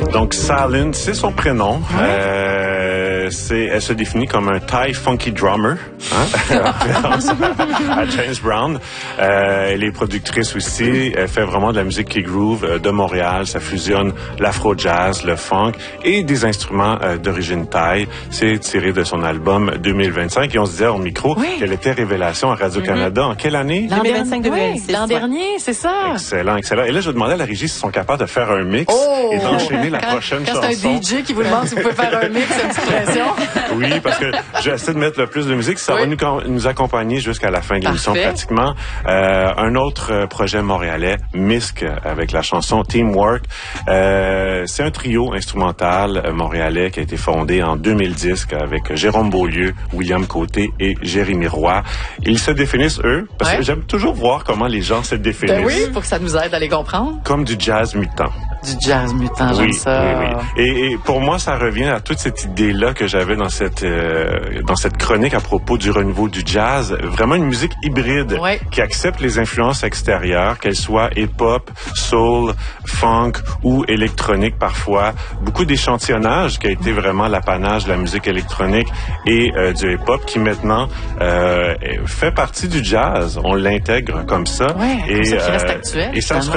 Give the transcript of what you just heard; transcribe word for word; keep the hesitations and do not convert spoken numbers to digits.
Donc, Salin, c'est son prénom. Ouais. Euh, c'est, elle se définit comme un Thai funky drummer, hein, en référence à James Brown. Euh, elle est productrice aussi. Elle fait vraiment de la musique qui groove euh, de Montréal. Ça fusionne l'afro-jazz, le funk et des instruments euh, d'origine thaï. C'est tiré de son album deux mille vingt-cinq. Et on se disait au micro oui. qu'elle était révélation à Radio-Canada. Mm-hmm. En quelle année? L'an vingt-cinq deux mille six. L'an dernier, c'est ça. Excellent, excellent. Et là, je demandais à la régie s'ils sont capables de faire un mix oh! et d'enchaîner la quand, prochaine quand chanson. Quand c'est un D J qui vous demande si vous pouvez faire un mix, c'est une petite pression. Oui, parce que j'essaie de mettre le plus de musique. Ça oui. va nous, nous accompagner jusqu'à la fin de l'émission pratiquement. Euh, un autre projet montréalais, Misk, avec la chanson Teamwork. Euh, c'est un trio instrumental montréalais qui a été fondé en deux mille dix avec Jérôme Beaulieu, William Côté et Jérémy Roy. Ils se définissent, eux, parce ouais. que j'aime toujours voir comment les gens se définissent. Ben oui, pour que ça nous aide à les comprendre. Comme du jazz mutant. Du jazz mutant, j'aime oui, ça. Oui, oui. Et, et pour moi, ça revient à toute cette idée-là que j'avais dans cette euh, dans cette chronique à propos du renouveau du jazz. Vraiment une musique hybride ouais. qui accepte les influences extérieures, qu'elles soient hip-hop, soul, funk ou électronique parfois. Beaucoup d'échantillonnage qui a été vraiment l'apanage de la musique électronique et euh, du hip-hop qui maintenant euh, fait partie du jazz. On l'intègre comme ça. Ouais, et, ça qui reste euh, actuel, et ça se